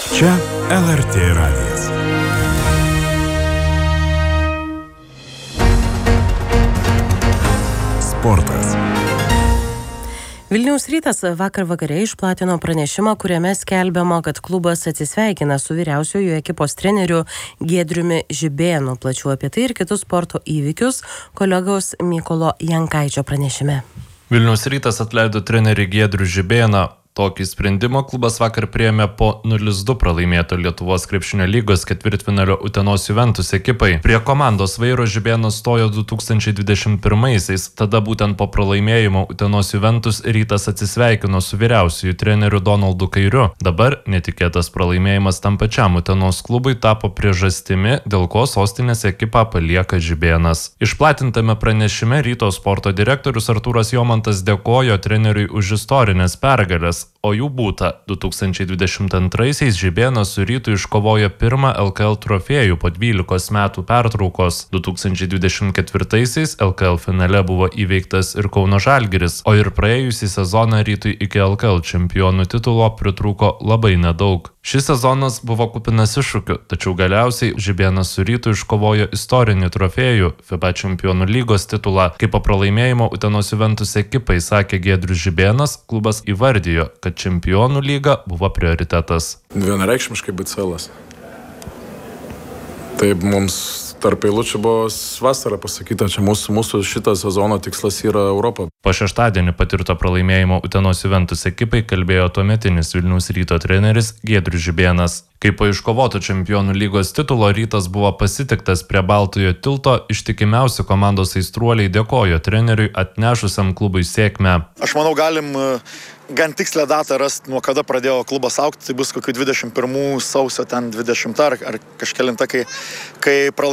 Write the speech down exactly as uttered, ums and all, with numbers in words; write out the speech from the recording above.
Čia L R T radijas. Sportas. Vilniaus Rytas vakar vakare išplatino pranešimą, kuriame skelbiama, kad klubas atsisveikina su vyriausiojo ekipos treneriu Giedriumi Žibėnu. Plačiau apie tai ir kitus sporto įvykius kolegos Mykolo Jankaičio pranešime. Vilniaus Rytas atleido trenerį Giedrių Žibėną. Tokį sprendimą klubas vakar priėmė po nulis du pralaimėto Lietuvos krepšinio lygos ketvirtfinalio Utenos Juventus ekipai. Prie komandos vairo Žibėnas stojo du tūkstančiai dvidešimt pirmaisiais, tada būtent po pralaimėjimo Utenos Juventus Rytas atsisveikino su vyriausiuoju treneriu Donaldu Kairiu. Dabar netikėtas pralaimėjimas tam pačiam Utenos klubui tapo priežastimi, dėl ko sostinės ekipą palieka Žibėnas. Išplatintame pranešime Ryto sporto direktorius Artūras Jomantas dėkojo treneriui už istorinės pergalės, o jų būta. du tūkstančiai dvidešimt antraisiais Žibėnas su Rytu iškovojo pirmą L K L trofėjų po dvylikos metų pertraukos. du tūkstančiai dvidešimt ketvirtaisiais L K L finale buvo įveiktas ir Kauno Žalgiris, o ir praėjusį sezoną Rytui iki L K L čempionų titulo pritrūko labai nedaug. Šis sezonas buvo kupinas iššūkių, tačiau galiausiai Žibėnas su Rytu iškovojo istorinį trofėjų FIBA čempionų lygos titulą. Kai po pralaimėjimo Utenos Juventus ekipai sakė Giedrius Žibėnas, klubas įvardijo, kad čempionų lyga buvo prioritetas. Vienareikšmiškai B C L-as. Taip mums tarp eilučių buvo vasara pasakyta, čia mūsų, mūsų šitą sezono tikslas yra Europa. Po šeštadienį patirto pralaimėjimo Utenos Juventus ekipai kalbėjo tuometinis Vilniaus Ryto treneris Giedrius Žibėnas. Kai po iškovoto čempionų lygos titulo Rytas buvo pasitiktas prie Baltojo tilto, ištikimiausi komandos aistruoliai dėkojo treneriui atnešusiam klubui sėkmę. Aš manau, galim gan tikslę datą rasti, nuo kada pradėjo klubas augti. Tai bus kokių dvidešimt pirmų sausio ten dvidešimta ar, ar kažkelinta, kai, kai pralaimėjo.